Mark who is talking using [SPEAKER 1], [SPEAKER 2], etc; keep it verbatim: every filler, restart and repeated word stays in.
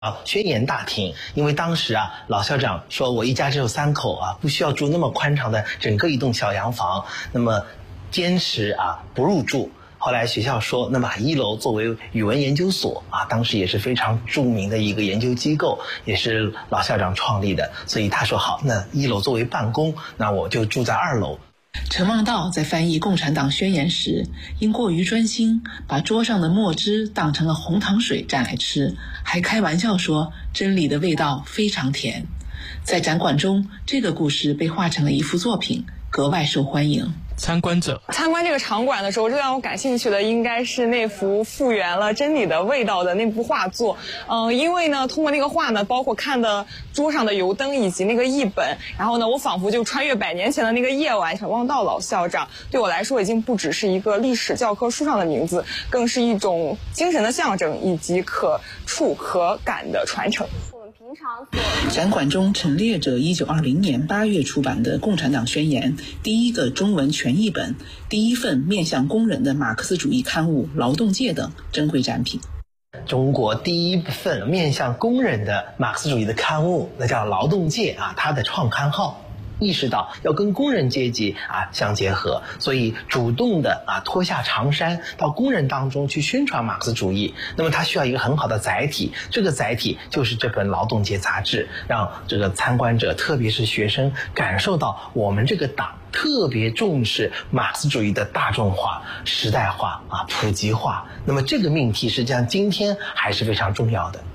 [SPEAKER 1] 啊，宣言大厅，因为当时啊，老校长说我一家只有三口啊，不需要住那么宽敞的整个一栋小洋房，那么坚持啊不入住。后来学校说，那么把一楼作为语文研究所啊，当时也是非常著名的一个研究机构，也是老校长创立的，所以他说好，那一楼作为办公，那我就住在二楼。
[SPEAKER 2] 陈望道在翻译《共产党宣言》时，因过于专心，把桌上的墨汁当成了红糖水蘸来吃，还开玩笑说真理的味道非常甜。在展馆中，这个故事被画成了一幅作品，格外受欢迎。
[SPEAKER 3] 参观者
[SPEAKER 4] 参观这个场馆的时候，最让我感兴趣的应该是那幅复原了真理的味道的那幅画作。嗯、呃，因为呢，通过那个画呢，包括看的桌上的油灯以及那个译本，然后呢，我仿佛就穿越百年前的那个夜晚。陈望道老校长对我来说，已经不只是一个历史教科书上的名字，更是一种精神的象征以及可触可感的传承。
[SPEAKER 2] 展馆中陈列着一九二零年八月出版的《共产党宣言》，第一个中文全译本，第一份面向工人的马克思主义刊物《劳动界》等珍贵展品。
[SPEAKER 1] 中国第一份面向工人的马克思主义的刊物，那叫《劳动界》啊，它的创刊号。意识到要跟工人阶级啊相结合，所以主动的啊脱下长衫到工人当中去宣传马克思主义。那么它需要一个很好的载体，这个载体就是这本《劳动界》杂志，让这个参观者，特别是学生感受到我们这个党特别重视马克思主义的大众化、时代化啊普及化。那么这个命题实际上今天还是非常重要的。